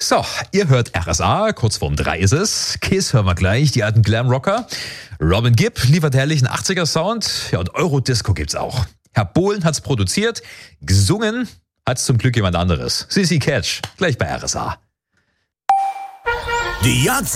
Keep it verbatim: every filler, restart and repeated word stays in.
So, ihr hört R S A, kurz vorm drei ist es. Kiss hören wir gleich, die alten Glam-Rocker. Robin Gibb liefert herrlichen achtziger-Sound. Ja, und Eurodisco gibt's auch. Herr Bohlen hat's produziert, gesungen hat's zum Glück jemand anderes. Sissy Catch, gleich bei R S A. Die Jagd